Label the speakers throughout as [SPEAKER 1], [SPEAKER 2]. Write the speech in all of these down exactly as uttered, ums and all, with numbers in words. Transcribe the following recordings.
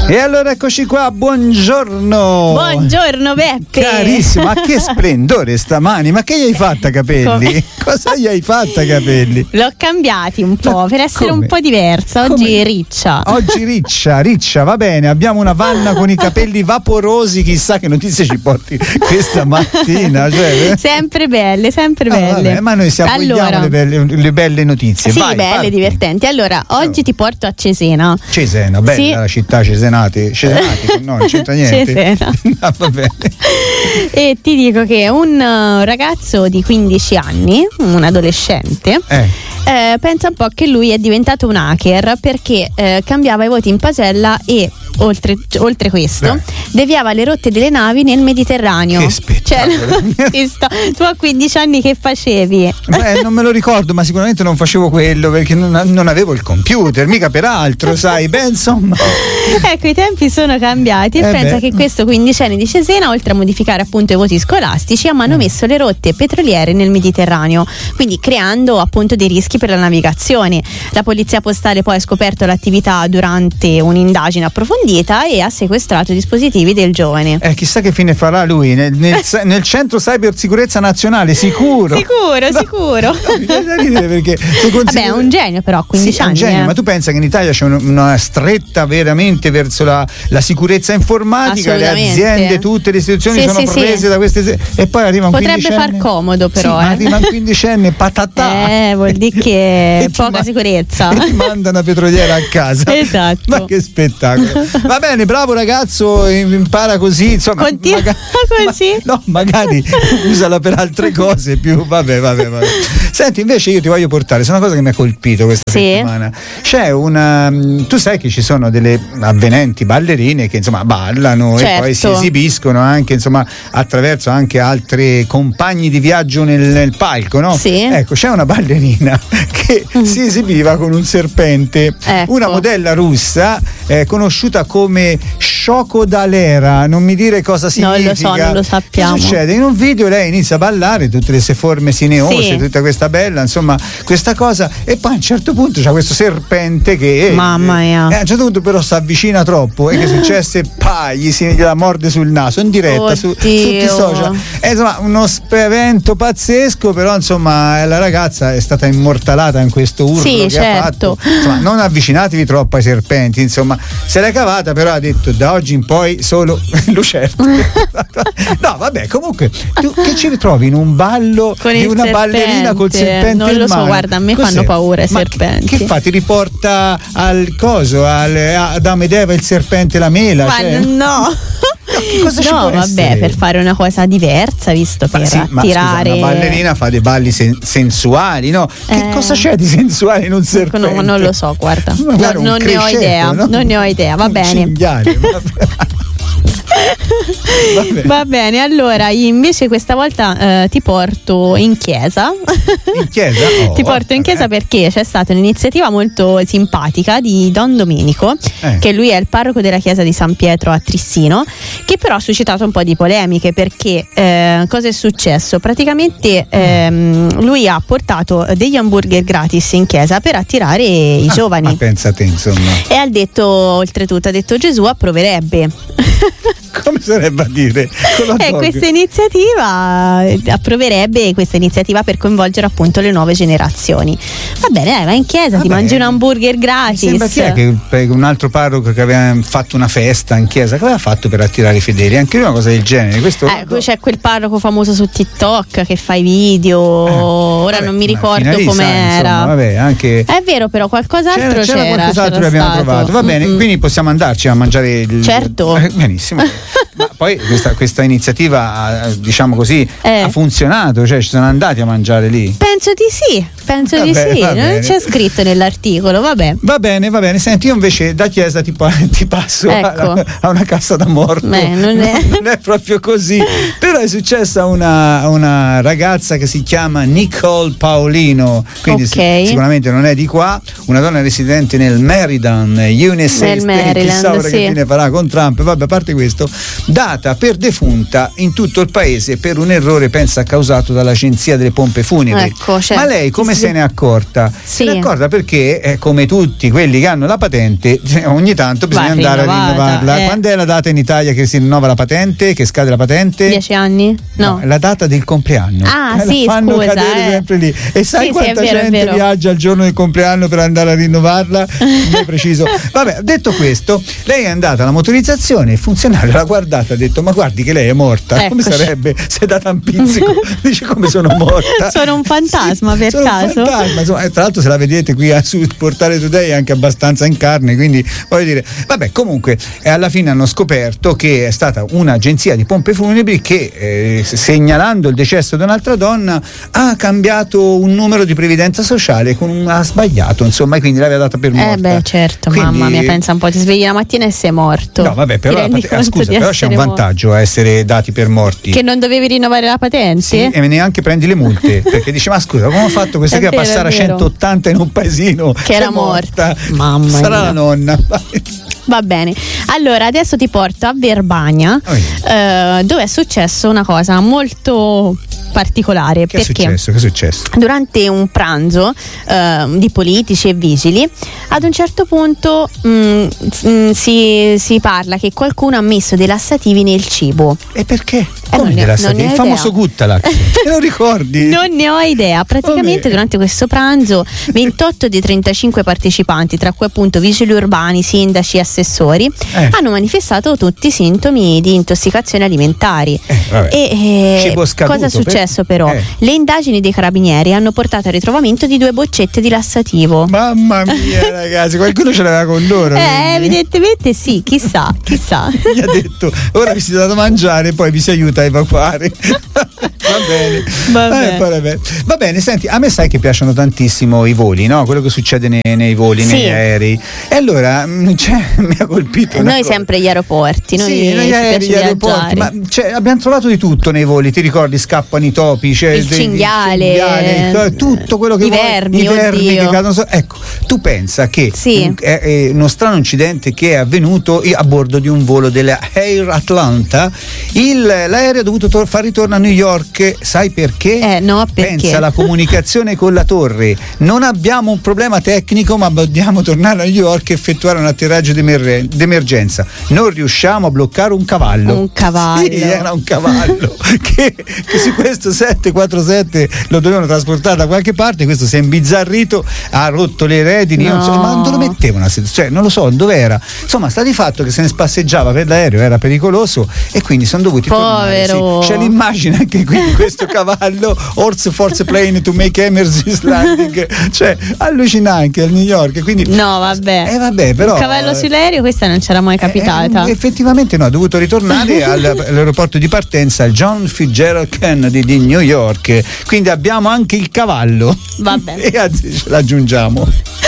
[SPEAKER 1] E allora eccoci qua, buongiorno.
[SPEAKER 2] Buongiorno Beppe.
[SPEAKER 1] Carissimo, ma che splendore stamani, ma che gli hai fatta capelli? Come? Cosa gli hai fatta capelli?
[SPEAKER 2] L'ho cambiati un po' per essere
[SPEAKER 1] Come?
[SPEAKER 2] un po' diversa, oggi
[SPEAKER 1] Come?
[SPEAKER 2] riccia.
[SPEAKER 1] Oggi riccia, riccia, va bene, abbiamo una Vanna con i capelli vaporosi, chissà che notizie ci porti questa mattina. Cioè,
[SPEAKER 2] sempre belle, sempre
[SPEAKER 1] ah,
[SPEAKER 2] belle.
[SPEAKER 1] Vabbè, ma noi siamo
[SPEAKER 2] allora,
[SPEAKER 1] le, belle, le belle notizie.
[SPEAKER 2] Sì,
[SPEAKER 1] Vai,
[SPEAKER 2] belle,
[SPEAKER 1] parti.
[SPEAKER 2] divertenti. Allora, oggi ti porto a Cesena.
[SPEAKER 1] Cesena, bella
[SPEAKER 2] Sì.
[SPEAKER 1] la città Cesenati, Cesenati, no, non c'entra niente.
[SPEAKER 2] Cesena.
[SPEAKER 1] Ah, va bene.
[SPEAKER 2] E ti dico che un uh, ragazzo di quindici anni, un adolescente,
[SPEAKER 1] Eh.
[SPEAKER 2] eh, pensa un po' che lui è diventato un hacker perché eh, cambiava i voti in pagella e oltre, oltre questo
[SPEAKER 1] Beh.
[SPEAKER 2] deviava le rotte delle navi nel Mediterraneo.
[SPEAKER 1] Che spettacolo.
[SPEAKER 2] Cioè, ti sto- tu a quindici anni che facevi?
[SPEAKER 1] Beh, non me lo ricordo, ma sicuramente non facevo quello perché non, non avevo il computer, mica per altro, sai. Beh, insomma.
[SPEAKER 2] Ecco, i tempi sono cambiati e
[SPEAKER 1] Eh
[SPEAKER 2] pensa
[SPEAKER 1] beh.
[SPEAKER 2] che questo quindicenne di Cesena, oltre a modificare appunto i voti scolastici, hanno
[SPEAKER 1] Mm.
[SPEAKER 2] messo le rotte petroliere nel Mediterraneo, quindi creando appunto dei rischi per la navigazione. La polizia postale poi ha scoperto l'attività durante un'indagine approfondita e ha sequestrato i dispositivi del giovane.
[SPEAKER 1] Eh, chissà che fine farà lui nel, nel, nel centro cybersicurezza nazionale, sicuro.
[SPEAKER 2] Sicuro,
[SPEAKER 1] No,
[SPEAKER 2] sicuro.
[SPEAKER 1] no, mi viene da ridere perché se
[SPEAKER 2] Vabbè,
[SPEAKER 1] consideri-
[SPEAKER 2] è un genio però, a quindici
[SPEAKER 1] sì, è un
[SPEAKER 2] anni.
[SPEAKER 1] genio,
[SPEAKER 2] eh.
[SPEAKER 1] ma tu pensa che in Italia c'è un- una stretta veramente verso la, la sicurezza informatica, le
[SPEAKER 2] Assolutamente.
[SPEAKER 1] aziende, tutte le istituzioni
[SPEAKER 2] Sì,
[SPEAKER 1] sono
[SPEAKER 2] sì,
[SPEAKER 1] prese
[SPEAKER 2] sì.
[SPEAKER 1] da queste e poi arriva un
[SPEAKER 2] Potrebbe
[SPEAKER 1] quindicenne.
[SPEAKER 2] far comodo però,
[SPEAKER 1] Sì, ma
[SPEAKER 2] eh.
[SPEAKER 1] arriva un quindicenne patatà.
[SPEAKER 2] Eh, vuol dire che
[SPEAKER 1] E ti
[SPEAKER 2] poca
[SPEAKER 1] ma-
[SPEAKER 2] sicurezza.
[SPEAKER 1] E ti manda una petroliera a casa.
[SPEAKER 2] Esatto.
[SPEAKER 1] Ma che spettacolo. Va bene, bravo ragazzo, impara così, insomma.
[SPEAKER 2] Continua
[SPEAKER 1] maga-
[SPEAKER 2] così?
[SPEAKER 1] ma- no, magari usala per altre cose più. Vabbè, vabbè, vabbè. Senti, invece io ti voglio portare, è una cosa che mi ha colpito questa
[SPEAKER 2] Sì.
[SPEAKER 1] settimana. C'è una tu sai che ci sono delle avvenenti ballerine che insomma ballano e poi si
[SPEAKER 2] Certo.
[SPEAKER 1] esibiscono anche insomma attraverso anche altri compagni di viaggio nel, nel palco, no?
[SPEAKER 2] Sì.
[SPEAKER 1] Ecco, c'è una ballerina che si esibiva con un serpente,
[SPEAKER 2] Ecco.
[SPEAKER 1] una modella russa eh, conosciuta come Shoko Dalera, non mi dire cosa
[SPEAKER 2] Non
[SPEAKER 1] significa.
[SPEAKER 2] lo so, non lo sappiamo.
[SPEAKER 1] Che succede? In un video lei inizia a ballare tutte le sue forme sineose,
[SPEAKER 2] Sì.
[SPEAKER 1] tutta questa bella, insomma, questa cosa, e poi a un certo punto c'è questo serpente che
[SPEAKER 2] Mamma mia.
[SPEAKER 1] eh, a un certo punto però si avvicina troppo e che successe? Pa, gli si gliela morde sul naso in diretta su, su tutti i
[SPEAKER 2] Oddio.
[SPEAKER 1] social. E, insomma, uno spavento pazzesco, però insomma la ragazza è stata immortalata in questo urlo
[SPEAKER 2] Sì,
[SPEAKER 1] che
[SPEAKER 2] certo.
[SPEAKER 1] ha fatto. Insomma, non avvicinatevi troppo ai serpenti, insomma, se l'è cavata, però ha detto da oggi in poi solo lucerte. No, vabbè, comunque tu che ci ritrovi in un ballo
[SPEAKER 2] Con
[SPEAKER 1] di
[SPEAKER 2] il
[SPEAKER 1] una
[SPEAKER 2] serpente?
[SPEAKER 1] ballerina col serpente
[SPEAKER 2] Non
[SPEAKER 1] in
[SPEAKER 2] lo so,
[SPEAKER 1] mano?
[SPEAKER 2] guarda, a me
[SPEAKER 1] Cos'è?
[SPEAKER 2] fanno paura i
[SPEAKER 1] Ma
[SPEAKER 2] serpenti.
[SPEAKER 1] Che, che fa? Ti riporta al coso, al, a Adamo ed Eva, il serpente e la mela?
[SPEAKER 2] Ma
[SPEAKER 1] cioè?
[SPEAKER 2] no.
[SPEAKER 1] Che cosa ci
[SPEAKER 2] No,
[SPEAKER 1] può
[SPEAKER 2] vabbè,
[SPEAKER 1] essere?
[SPEAKER 2] per fare una cosa diversa, visto
[SPEAKER 1] Ma
[SPEAKER 2] per
[SPEAKER 1] sì, ma
[SPEAKER 2] attirare.
[SPEAKER 1] scusa, una ballerina fa dei balli sen- sensuali, no? Che
[SPEAKER 2] Eh.
[SPEAKER 1] cosa c'è di sensuale in un serpente?
[SPEAKER 2] No, non lo so, guarda.
[SPEAKER 1] Ma
[SPEAKER 2] No,
[SPEAKER 1] guarda, un
[SPEAKER 2] non ne ho
[SPEAKER 1] criceto,
[SPEAKER 2] idea.
[SPEAKER 1] no?
[SPEAKER 2] Non ne ho idea, va
[SPEAKER 1] Un
[SPEAKER 2] bene.
[SPEAKER 1] cinghiale, vabbè. Va bene.
[SPEAKER 2] Va bene, allora invece questa volta eh, ti porto in chiesa.
[SPEAKER 1] In chiesa? Oh,
[SPEAKER 2] ti porto in chiesa
[SPEAKER 1] vabbè.
[SPEAKER 2] perché c'è stata un'iniziativa molto simpatica di Don Domenico,
[SPEAKER 1] Eh.
[SPEAKER 2] che lui è il parroco della chiesa di San Pietro a Trissino, che però ha suscitato un po' di polemiche perché eh, cosa è successo? Praticamente ehm, lui ha portato degli hamburger gratis in chiesa per attirare i
[SPEAKER 1] Ah,
[SPEAKER 2] giovani.
[SPEAKER 1] Ma pensate, insomma.
[SPEAKER 2] E ha detto, oltretutto, ha detto Gesù approverebbe.
[SPEAKER 1] Come sarebbe a dire? Con la
[SPEAKER 2] E
[SPEAKER 1] dog.
[SPEAKER 2] questa iniziativa eh, approverebbe questa iniziativa per coinvolgere appunto le nuove generazioni. Va bene, dai, vai in chiesa, ti
[SPEAKER 1] Vabbè.
[SPEAKER 2] mangi un hamburger
[SPEAKER 1] Mi
[SPEAKER 2] gratis.
[SPEAKER 1] sembra chi è che che un altro parroco che aveva fatto una festa in chiesa, che aveva fatto per attirare i fedeli? Anche lui una cosa del genere. Questo
[SPEAKER 2] Ecco, c'è quel parroco famoso su TikTok che fa i video, ora
[SPEAKER 1] Eh, Vabbè,
[SPEAKER 2] non mi
[SPEAKER 1] ma
[SPEAKER 2] ricordo
[SPEAKER 1] fino a lì, sai,
[SPEAKER 2] com'era.
[SPEAKER 1] insomma, vabbè, anche
[SPEAKER 2] È vero, però qualcos'altro
[SPEAKER 1] c'era,
[SPEAKER 2] c'era.
[SPEAKER 1] c'era qualcos'altro
[SPEAKER 2] c'era
[SPEAKER 1] che abbiamo
[SPEAKER 2] stato.
[SPEAKER 1] trovato. Va bene,
[SPEAKER 2] Mm-mm.
[SPEAKER 1] quindi possiamo andarci a mangiare il
[SPEAKER 2] Certo.
[SPEAKER 1] Eh, benissimo. Ma poi questa, questa iniziativa ha, diciamo così,
[SPEAKER 2] Eh.
[SPEAKER 1] ha funzionato, cioè ci sono andati a mangiare lì.
[SPEAKER 2] Penso di sì, penso
[SPEAKER 1] Va
[SPEAKER 2] di
[SPEAKER 1] bene,
[SPEAKER 2] sì.
[SPEAKER 1] va
[SPEAKER 2] Non
[SPEAKER 1] bene.
[SPEAKER 2] c'è scritto nell'articolo, vabbè.
[SPEAKER 1] Va bene, va bene. Senti, io invece da chiesa ti, pa- ti passo
[SPEAKER 2] Ecco.
[SPEAKER 1] a, a una cassa da morto.
[SPEAKER 2] Beh, non è-
[SPEAKER 1] non è proprio così. Però è successa una, a una ragazza che si chiama Nicole Paolino, quindi
[SPEAKER 2] Ok.
[SPEAKER 1] si- sicuramente non è di qua, una donna residente nel Meriden, U S A
[SPEAKER 2] Nel
[SPEAKER 1] State,
[SPEAKER 2] Maryland,
[SPEAKER 1] chissà ora
[SPEAKER 2] sì.
[SPEAKER 1] che fine farà con Trump. Vabbè, a parte questo, data per defunta in tutto il paese per un errore, pensa, causato dall'agenzia delle pompe funebri.
[SPEAKER 2] Ecco, cioè,
[SPEAKER 1] ma lei come
[SPEAKER 2] sì,
[SPEAKER 1] se ne è accorta?
[SPEAKER 2] Sì.
[SPEAKER 1] Se ne è accorta perché, eh, come tutti quelli che hanno la patente, ogni tanto bisogna
[SPEAKER 2] Va
[SPEAKER 1] andare
[SPEAKER 2] rinnovata,
[SPEAKER 1] a rinnovarla.
[SPEAKER 2] eh.
[SPEAKER 1] Quando è la data in Italia che si rinnova la patente, che scade la patente?
[SPEAKER 2] Dieci anni? No.
[SPEAKER 1] No, la data del compleanno.
[SPEAKER 2] Ah,
[SPEAKER 1] Eh, la
[SPEAKER 2] sì,
[SPEAKER 1] fanno
[SPEAKER 2] scusa,
[SPEAKER 1] cadere
[SPEAKER 2] eh.
[SPEAKER 1] sempre lì. E sai
[SPEAKER 2] Sì,
[SPEAKER 1] quanta
[SPEAKER 2] sì, è vero, è
[SPEAKER 1] gente
[SPEAKER 2] vero.
[SPEAKER 1] viaggia il giorno del compleanno per andare a rinnovarla? Non è preciso. Vabbè, detto questo, lei è andata alla motorizzazione, il funzionario l'ha guardata e ha detto: ma guardi che lei è morta.
[SPEAKER 2] Eccoci.
[SPEAKER 1] Come sarebbe? Si è data un pizzico. Dice: come sono morta?
[SPEAKER 2] Sono un fantasma,
[SPEAKER 1] Sì,
[SPEAKER 2] per
[SPEAKER 1] sono
[SPEAKER 2] caso?
[SPEAKER 1] un fantasma. Insomma, e tra l'altro, se la vedete qui a, su Portale Today, è anche abbastanza in carne, quindi voglio dire, vabbè, comunque eh, alla fine hanno scoperto che è stata un'agenzia di pompe funebri che eh, segnalando il decesso di un'altra donna ha cambiato un numero di previdenza sociale, con un, ha sbagliato, insomma, e quindi l'aveva data per morta.
[SPEAKER 2] Eh beh, certo,
[SPEAKER 1] Quindi,
[SPEAKER 2] mamma mia, pensa un po', ti svegli la mattina e sei morto.
[SPEAKER 1] no, vabbè, però,
[SPEAKER 2] Ti
[SPEAKER 1] la
[SPEAKER 2] rendi
[SPEAKER 1] pat- eh,
[SPEAKER 2] conto
[SPEAKER 1] scusa,
[SPEAKER 2] di
[SPEAKER 1] però c'è un
[SPEAKER 2] essere
[SPEAKER 1] vantaggio a essere dati per morti.
[SPEAKER 2] morto? Che non dovevi rinnovare la patente?
[SPEAKER 1] Sì, e neanche prendi le multe, perché dici: ma scusa, come ho fatto questa
[SPEAKER 2] È
[SPEAKER 1] qui a
[SPEAKER 2] vero,
[SPEAKER 1] passare a
[SPEAKER 2] è vero.
[SPEAKER 1] centottanta in un paesino
[SPEAKER 2] Che era
[SPEAKER 1] è morta?
[SPEAKER 2] Mamma
[SPEAKER 1] Sarà
[SPEAKER 2] mia.
[SPEAKER 1] la nonna.
[SPEAKER 2] Va bene, allora adesso ti porto a Verbania,
[SPEAKER 1] Oh,
[SPEAKER 2] eh, dove è successo una cosa molto particolare.
[SPEAKER 1] Che è
[SPEAKER 2] perché
[SPEAKER 1] successo? Che è successo?
[SPEAKER 2] durante un pranzo eh, di politici e vigili, ad un certo punto mh, mh, si, si parla che qualcuno ha messo dei lassativi nel cibo.
[SPEAKER 1] E perché?
[SPEAKER 2] Eh,
[SPEAKER 1] Come
[SPEAKER 2] non ne-
[SPEAKER 1] della
[SPEAKER 2] non ne
[SPEAKER 1] il
[SPEAKER 2] ho
[SPEAKER 1] famoso
[SPEAKER 2] idea.
[SPEAKER 1] Guttalax. Te lo ricordi?
[SPEAKER 2] Non ne ho idea. Praticamente
[SPEAKER 1] Vabbè.
[SPEAKER 2] durante questo pranzo ventotto dei trentacinque partecipanti, tra cui appunto vigili urbani, sindaci e assessori,
[SPEAKER 1] Eh.
[SPEAKER 2] hanno manifestato tutti i sintomi di intossicazione alimentari.
[SPEAKER 1] Eh, vabbè.
[SPEAKER 2] E eh,
[SPEAKER 1] Cibo scaduto,
[SPEAKER 2] cosa è successo
[SPEAKER 1] per-
[SPEAKER 2] però?
[SPEAKER 1] eh.
[SPEAKER 2] Le indagini dei carabinieri hanno portato al ritrovamento di due boccette di lassativo.
[SPEAKER 1] Mamma mia, ragazzi, qualcuno ce l'aveva con loro.
[SPEAKER 2] Eh,
[SPEAKER 1] quindi.
[SPEAKER 2] evidentemente sì, chissà, chissà.
[SPEAKER 1] Mi ha detto: ora vi siete dato da mangiare e poi vi si aiuta a evacuare. Va bene.
[SPEAKER 2] Vabbè.
[SPEAKER 1] Eh, poi vabbè. Va bene, senti, a me sai che piacciono tantissimo i voli, no? Quello che succede nei, nei voli,
[SPEAKER 2] Sì.
[SPEAKER 1] negli aerei. E allora mh, cioè, mi ha colpito una
[SPEAKER 2] Noi
[SPEAKER 1] cosa.
[SPEAKER 2] sempre gli aeroporti, noi
[SPEAKER 1] Sì,
[SPEAKER 2] ci
[SPEAKER 1] negli aerei,
[SPEAKER 2] piace
[SPEAKER 1] gli aeroporti,
[SPEAKER 2] viaggiare.
[SPEAKER 1] ma cioè, abbiamo trovato di tutto nei voli, ti ricordi? Scappano i topi, c'è
[SPEAKER 2] Il
[SPEAKER 1] dei-
[SPEAKER 2] cinghiale,
[SPEAKER 1] cinghiale, tutto quello che
[SPEAKER 2] i
[SPEAKER 1] vuoi,
[SPEAKER 2] vermi,
[SPEAKER 1] i vermi
[SPEAKER 2] oddio.
[SPEAKER 1] che cadono so- ecco, tu pensa che
[SPEAKER 2] Sì.
[SPEAKER 1] un- è, è uno strano incidente che è avvenuto a bordo di un volo della Air Atlanta, il, l'aereo ha dovuto tor- far ritorno a New York, sai perché?
[SPEAKER 2] Eh, no, perché?
[SPEAKER 1] Pensa alla comunicazione con la torre, non abbiamo un problema tecnico, ma dobbiamo tornare a New York e effettuare un atterraggio d'emer- d'emergenza, non riusciamo a bloccare un cavallo.
[SPEAKER 2] Un cavallo.
[SPEAKER 1] Sì, era un cavallo che, che su questo sette quattro sette lo dovevano trasportare da qualche parte, questo si è imbizzarrito, ha rotto le redini, io non so,
[SPEAKER 2] No.
[SPEAKER 1] ma dove lo mettevano? Cioè, non lo so dov'era, insomma sta di fatto che se ne spasseggiava per l'aereo, era pericoloso e quindi sono dovuti
[SPEAKER 2] Povero.
[SPEAKER 1] tornare. Sì. C'è l'immagine anche qui di questo cavallo, horse force plane to make emergency landing, cioè allucinante al New York, quindi
[SPEAKER 2] No, vabbè.
[SPEAKER 1] eh vabbè, però
[SPEAKER 2] Un cavallo sull'aereo, questa non c'era mai capitata.
[SPEAKER 1] eh, effettivamente no, ha dovuto ritornare al- all'aeroporto di partenza, al John Fitzgerald Kennedy di New York, quindi abbiamo anche il cavallo.
[SPEAKER 2] Vabbè.
[SPEAKER 1] E anzi ce l'aggiungiamo.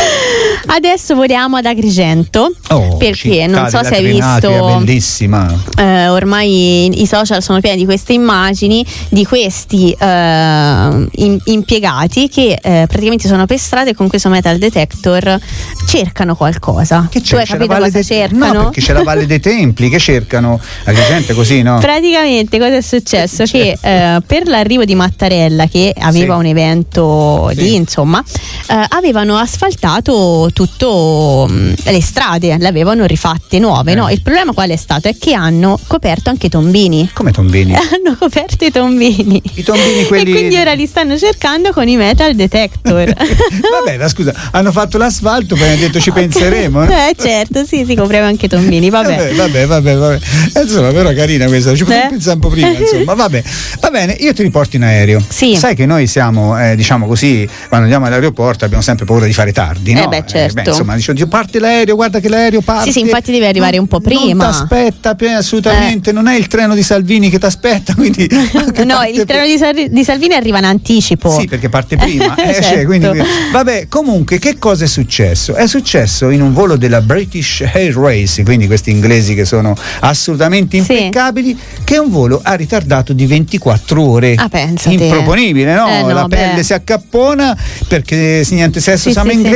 [SPEAKER 2] Adesso voliamo ad Agrigento,
[SPEAKER 1] Oh,
[SPEAKER 2] perché
[SPEAKER 1] città
[SPEAKER 2] non so
[SPEAKER 1] della
[SPEAKER 2] se hai
[SPEAKER 1] Trinatria,
[SPEAKER 2] visto,
[SPEAKER 1] bellissima.
[SPEAKER 2] eh, ormai i social sono pieni di queste immagini di questi eh, im- impiegati che eh, praticamente sono per strada e con questo metal detector cercano qualcosa.
[SPEAKER 1] Che
[SPEAKER 2] Tu hai
[SPEAKER 1] C'è la
[SPEAKER 2] capito
[SPEAKER 1] Valle
[SPEAKER 2] cosa
[SPEAKER 1] dei-
[SPEAKER 2] cercano?
[SPEAKER 1] No, perché c'è la Valle dei Templi che cercano Agrigento, così, no?
[SPEAKER 2] Praticamente cosa è successo? Che eh, per l'arrivo di Mattarella, che aveva
[SPEAKER 1] Sì.
[SPEAKER 2] un evento
[SPEAKER 1] Sì.
[SPEAKER 2] lì, insomma, eh, avevano asfaltato tutto mh, le strade, le avevano rifatte nuove,
[SPEAKER 1] Eh.
[SPEAKER 2] no? Il problema qual è stato? È che hanno coperto anche i tombini.
[SPEAKER 1] Come tombini?
[SPEAKER 2] Hanno coperto i tombini.
[SPEAKER 1] I tombini quelli-
[SPEAKER 2] E quindi ora li stanno cercando con i metal detector.
[SPEAKER 1] Vabbè, ma scusa, hanno fatto l'asfalto, poi hanno detto ci penseremo. Eh?
[SPEAKER 2] Eh certo, sì, si copriva anche i tombini, vabbè.
[SPEAKER 1] Vabbè, vabbè, vabbè. Eh, insomma, però carina questa, ci potevo
[SPEAKER 2] Eh?
[SPEAKER 1] pensare un po' prima, insomma, vabbè. Va bene, io ti riporto in aereo.
[SPEAKER 2] Sì.
[SPEAKER 1] Sai che noi siamo, eh, diciamo così, quando andiamo all'aeroporto abbiamo sempre paura di fare tardi, no?
[SPEAKER 2] Eh beh, certo.
[SPEAKER 1] insomma, dicevo, "Dio, parte l'aereo, guarda che l'aereo parte.
[SPEAKER 2] Sì, sì, infatti devi arrivare un po' prima.
[SPEAKER 1] Non t'aspetta, eh, assolutamente, non è il treno di Salvini che ti aspetta, quindi che
[SPEAKER 2] No,
[SPEAKER 1] parte
[SPEAKER 2] il treno di, Sal- di Salvini arriva in anticipo.
[SPEAKER 1] Sì, perché parte prima. eh,
[SPEAKER 2] Certo.
[SPEAKER 1] cioè, quindi, vabbè, comunque, che cosa è successo? È successo in un volo della British Airways, quindi questi inglesi che sono assolutamente
[SPEAKER 2] Sì.
[SPEAKER 1] impeccabili, che un volo ha ritardato di ventiquattro ore.
[SPEAKER 2] Ah, pensate.
[SPEAKER 1] Improponibile, no?
[SPEAKER 2] Eh, no,
[SPEAKER 1] La pelle
[SPEAKER 2] beh.
[SPEAKER 1] si accappona perché sì, niente sesso
[SPEAKER 2] Sì,
[SPEAKER 1] siamo
[SPEAKER 2] sì,
[SPEAKER 1] inglesi,
[SPEAKER 2] sì.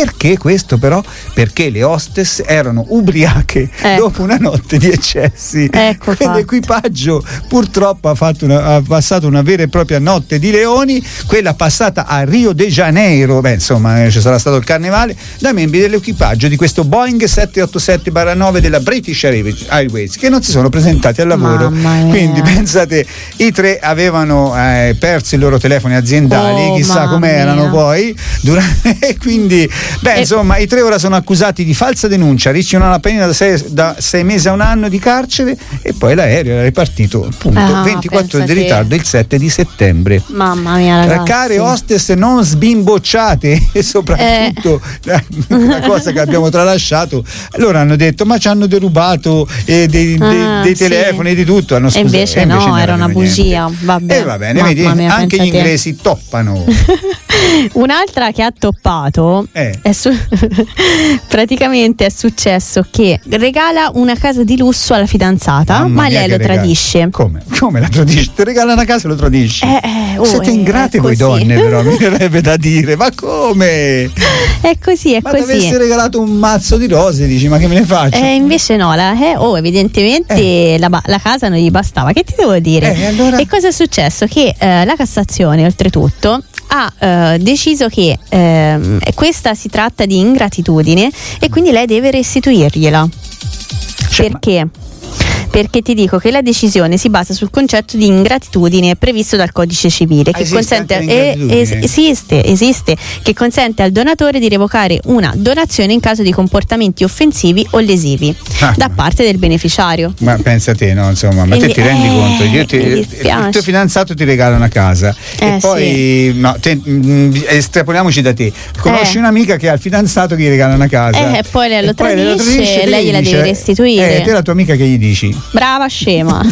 [SPEAKER 1] Perché questo però? Perché le hostess erano ubriache
[SPEAKER 2] ecco.
[SPEAKER 1] dopo una notte di eccessi.
[SPEAKER 2] Ecco
[SPEAKER 1] L'equipaggio purtroppo ha, fatto una, ha passato una vera e propria notte di leoni, quella passata a Rio de Janeiro, beh insomma ci sarà stato il carnevale, da membri dell'equipaggio di questo Boeing sette otto sette nove della British Airways, che non si sono presentati al lavoro. Quindi pensate, i tre avevano eh, perso i loro telefoni aziendali,
[SPEAKER 2] oh,
[SPEAKER 1] chissà com'erano poi durante, e quindi beh e... insomma i tre ora sono accusati di falsa denuncia, rischiano una pena da sei, da sei mesi a un anno di carcere, e poi l'aereo era ripartito appunto ah, ventiquattro ore di ritardo il sette di settembre.
[SPEAKER 2] Mamma mia ragazzi,
[SPEAKER 1] care hostess non sbimbocciate, e soprattutto eh. una cosa che abbiamo tralasciato, loro hanno detto ma ci hanno derubato eh, dei, ah, dei, dei telefoni sì. e di tutto, hanno scusato,
[SPEAKER 2] e invece, e invece no, era una bugia. Vabbè.
[SPEAKER 1] E va bene, vedi,
[SPEAKER 2] mia,
[SPEAKER 1] anche gli inglesi toppano.
[SPEAKER 2] Un'altra che ha toppato
[SPEAKER 1] eh.
[SPEAKER 2] è su- praticamente è successo che regala una casa di lusso alla fidanzata, Mamma ma lei lo regala. tradisce.
[SPEAKER 1] Come? Come la tradisce? Ti regala una casa e lo tradisci?
[SPEAKER 2] Eh, eh, oh,
[SPEAKER 1] Siete ingrate voi donne, però mi verrebbe da dire, ma come?
[SPEAKER 2] È così, è
[SPEAKER 1] ma
[SPEAKER 2] così.
[SPEAKER 1] Ma ti avessi regalato un mazzo di rose, dici, ma che me ne faccio?
[SPEAKER 2] Eh, invece no, la, eh, oh, evidentemente eh. la, la casa non gli bastava. Che ti devo dire?
[SPEAKER 1] Eh, allora...
[SPEAKER 2] E cosa è successo? Che eh, la Cassazione, oltretutto, ha eh, deciso che eh, questa si tratta di ingratitudine e quindi lei deve restituirgliela. Cioè, perché? Ma... Perché ti dico che la decisione si basa sul concetto di ingratitudine previsto dal codice civile, che
[SPEAKER 1] esiste
[SPEAKER 2] consente eh, es- esiste, esiste, che consente al donatore di revocare una donazione in caso di comportamenti offensivi o lesivi ah, da parte del beneficiario.
[SPEAKER 1] Ma pensa te, no, insomma, ma Quindi, te ti rendi eh, conto? Io ti, il tuo fidanzato ti regala una casa eh, e poi sì. no, te, mh, estrapoliamoci da te. Conosci eh. un'amica che ha il fidanzato che gli regala una casa
[SPEAKER 2] eh, e poi lei lo
[SPEAKER 1] e
[SPEAKER 2] tradisce,
[SPEAKER 1] poi tradisce
[SPEAKER 2] e lei gliela
[SPEAKER 1] dice,
[SPEAKER 2] deve restituire.
[SPEAKER 1] Eh, te la tua amica che gli dici?
[SPEAKER 2] Brava scema.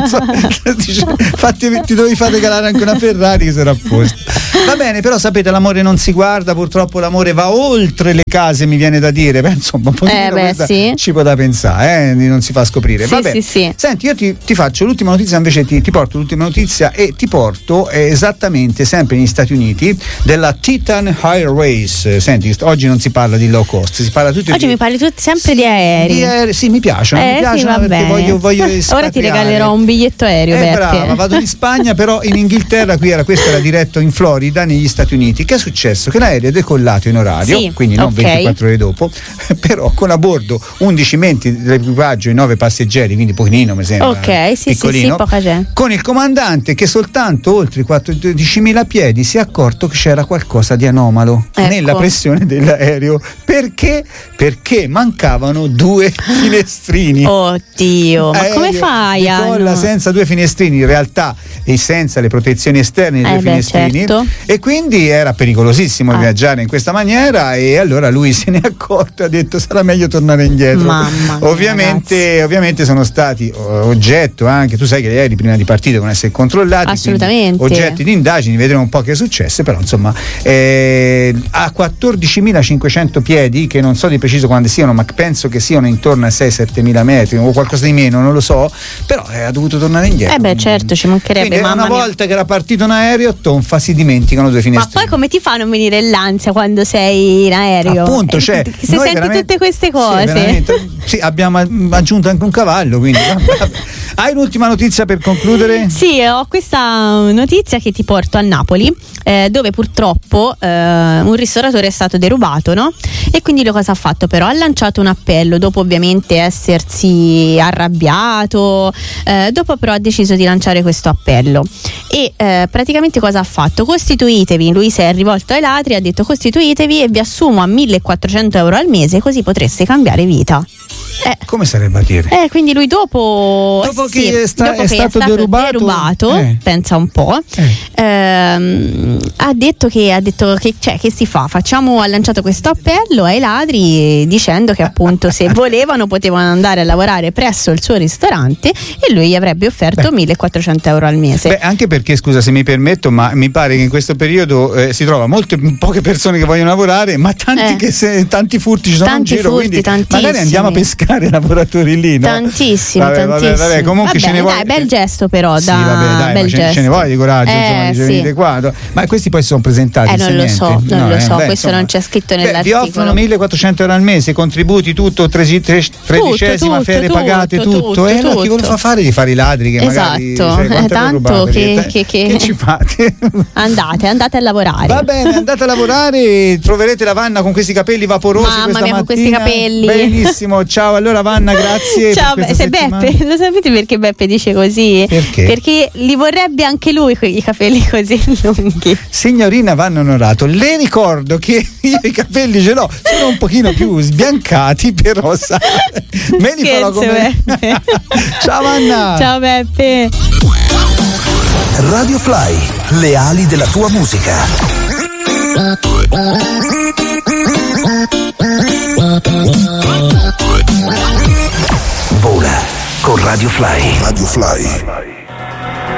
[SPEAKER 1] Dice, fatti, ti dovevi far regalare anche una Ferrari che sarà a posto. Va bene, però sapete, l'amore non si guarda, purtroppo l'amore va oltre le case, mi viene da dire. Beh, insomma, un po'
[SPEAKER 2] eh, beh, sì.
[SPEAKER 1] ci può da pensare, eh? Non si fa scoprire.
[SPEAKER 2] Sì,
[SPEAKER 1] Vabbè.
[SPEAKER 2] Sì, sì.
[SPEAKER 1] Senti, io ti, ti faccio l'ultima notizia, invece ti, ti porto l'ultima notizia e ti porto eh, esattamente sempre negli Stati Uniti della Titan Airways. Senti, oggi non si parla di low cost, si parla tutti
[SPEAKER 2] oggi
[SPEAKER 1] di,
[SPEAKER 2] mi parli tutti sempre
[SPEAKER 1] sì,
[SPEAKER 2] di aerei.
[SPEAKER 1] Di aerei. Sì, mi piacciono,
[SPEAKER 2] eh,
[SPEAKER 1] mi piacciono
[SPEAKER 2] sì, va
[SPEAKER 1] perché
[SPEAKER 2] bene.
[SPEAKER 1] voglio, voglio
[SPEAKER 2] ora ti regalerò un biglietto aereo.
[SPEAKER 1] Eh,
[SPEAKER 2] perché?
[SPEAKER 1] brava, vado in Spagna, però in Inghilterra, qui era questo era diretto in Florida, negli Stati Uniti. Che è successo? Che l'aereo è decollato in orario,
[SPEAKER 2] sì,
[SPEAKER 1] quindi non
[SPEAKER 2] okay.
[SPEAKER 1] ventiquattro ore dopo, però con a bordo undici membri dell'equipaggio e nove passeggeri, quindi pochino mi sembra.
[SPEAKER 2] Ok, sì,
[SPEAKER 1] piccolino,
[SPEAKER 2] sì, sì, poca gente.
[SPEAKER 1] Con il comandante che soltanto oltre i quattordicimila piedi si è accorto che c'era qualcosa di anomalo
[SPEAKER 2] ecco.
[SPEAKER 1] nella pressione dell'aereo. Perché? Perché mancavano due finestrini.
[SPEAKER 2] Oddio, ma come fai a
[SPEAKER 1] decolla senza due finestrini, in realtà e senza le protezioni esterne dei
[SPEAKER 2] eh
[SPEAKER 1] due
[SPEAKER 2] beh,
[SPEAKER 1] finestrini,
[SPEAKER 2] certo.
[SPEAKER 1] e quindi era pericolosissimo ah. viaggiare in questa maniera, e allora lui se ne è accorto e ha detto sarà meglio tornare indietro.
[SPEAKER 2] Mamma mia,
[SPEAKER 1] ovviamente, ovviamente sono stati oggetto anche, tu sai che gli aerei prima di partire devono essere controllati,
[SPEAKER 2] assolutamente,
[SPEAKER 1] oggetti di indagini, vedremo un po' che è successo, però insomma eh, a quattordicimilacinquecento piedi, che non so di preciso quando siano, ma penso che siano intorno a sei sette mila metri o qualcosa di meno, non lo so, però eh, ha dovuto tornare indietro.
[SPEAKER 2] Eh beh, certo, ci mancherebbe.
[SPEAKER 1] Quindi
[SPEAKER 2] mamma
[SPEAKER 1] una
[SPEAKER 2] mia.
[SPEAKER 1] volta che era partito un aereo, tonfa, si dimenticano due finestrini.
[SPEAKER 2] Ma poi come ti fa a non venire l'ansia quando sei in aereo?
[SPEAKER 1] Appunto,
[SPEAKER 2] eh,
[SPEAKER 1] cioè,
[SPEAKER 2] se senti tutte queste cose.
[SPEAKER 1] Sì, sì, abbiamo aggiunto anche un cavallo, quindi hai l'ultima notizia per concludere?
[SPEAKER 2] Sì, ho questa notizia che ti porto a Napoli, eh, dove purtroppo eh, un ristoratore è stato derubato, no? E quindi lo cosa ha fatto però? Ha lanciato un appello, dopo ovviamente essersi arrabbiato, eh, dopo però ha deciso di lanciare questo appello e eh, praticamente cosa ha fatto? Costituitevi, lui si è rivolto ai ladri, ha detto costituitevi e vi assumo a millequattrocento euro al mese, così potreste cambiare vita.
[SPEAKER 1] Eh. Come sarebbe a dire?
[SPEAKER 2] Eh, quindi lui dopo,
[SPEAKER 1] dopo
[SPEAKER 2] sì,
[SPEAKER 1] che è, sta,
[SPEAKER 2] dopo
[SPEAKER 1] è
[SPEAKER 2] che
[SPEAKER 1] stato,
[SPEAKER 2] è stato
[SPEAKER 1] derubato,
[SPEAKER 2] derubato
[SPEAKER 1] eh.
[SPEAKER 2] pensa un po', eh. ehm, ha detto che ha detto che, cioè, che si fa? Facciamo, ha lanciato questo appello ai ladri dicendo che appunto se volevano potevano andare a lavorare presso il suo ristorante e lui gli avrebbe offerto Beh. millequattrocento euro al mese.
[SPEAKER 1] Beh, anche perché, scusa se mi permetto, ma mi pare che in questo periodo eh, si trova molte poche persone che vogliono lavorare, ma tanti, eh. che se, tanti furti ci sono
[SPEAKER 2] tanti
[SPEAKER 1] in giro,
[SPEAKER 2] furti,
[SPEAKER 1] quindi magari andiamo a pescare pescare lavoratori lì, no?
[SPEAKER 2] Tantissimo,
[SPEAKER 1] vabbè,
[SPEAKER 2] tantissimo.
[SPEAKER 1] Vabbè, vabbè, comunque
[SPEAKER 2] vabbè,
[SPEAKER 1] ce ne vuoi.
[SPEAKER 2] Dai, bel gesto però,
[SPEAKER 1] sì,
[SPEAKER 2] da
[SPEAKER 1] vabbè, dai,
[SPEAKER 2] bel
[SPEAKER 1] ce,
[SPEAKER 2] gesto.
[SPEAKER 1] ce ne vuoi di coraggio,
[SPEAKER 2] eh,
[SPEAKER 1] insomma, dice,
[SPEAKER 2] sì.
[SPEAKER 1] venite qua. Ma questi poi si sono presentati.
[SPEAKER 2] Eh, non lo so, non
[SPEAKER 1] no,
[SPEAKER 2] lo
[SPEAKER 1] eh,
[SPEAKER 2] so,
[SPEAKER 1] beh,
[SPEAKER 2] questo
[SPEAKER 1] insomma,
[SPEAKER 2] non c'è scritto
[SPEAKER 1] beh,
[SPEAKER 2] nell'articolo.
[SPEAKER 1] vi offrono millequattrocento euro al mese, contributi, tutto, tresi- tre- tredicesima,
[SPEAKER 2] tutto,
[SPEAKER 1] ferie
[SPEAKER 2] tutto,
[SPEAKER 1] pagate, tutto.
[SPEAKER 2] tutto,
[SPEAKER 1] e allora chi
[SPEAKER 2] tutto.
[SPEAKER 1] ve lo fa fare di fare i ladri? Che magari,
[SPEAKER 2] Esatto,
[SPEAKER 1] cioè, quanto
[SPEAKER 2] eh, tanto che, che, che...
[SPEAKER 1] che ci fate?
[SPEAKER 2] Andate, andate a lavorare.
[SPEAKER 1] Va bene, andate a lavorare, troverete la Vanna con questi capelli vaporosi.
[SPEAKER 2] Mamma
[SPEAKER 1] questa
[SPEAKER 2] mia, con
[SPEAKER 1] mattina.
[SPEAKER 2] questi capelli.
[SPEAKER 1] Benissimo, ciao. Allora Vanna, grazie.
[SPEAKER 2] Ciao,
[SPEAKER 1] per
[SPEAKER 2] se
[SPEAKER 1] settimana.
[SPEAKER 2] Beppe, lo sapete perché Beppe dice così?
[SPEAKER 1] Perché?
[SPEAKER 2] Perché li vorrebbe anche lui con i capelli così lunghi.
[SPEAKER 1] Signorina Vanna Onorato, le ricordo che io i capelli ce l'ho, sono un pochino più sbiancati, però sa, me li farò come
[SPEAKER 2] Beppe.
[SPEAKER 1] Ciao Vanna.
[SPEAKER 2] Ciao Beppe.
[SPEAKER 3] Radio Fly, le ali della tua musica. Vola con Radio Fly. Radio Fly.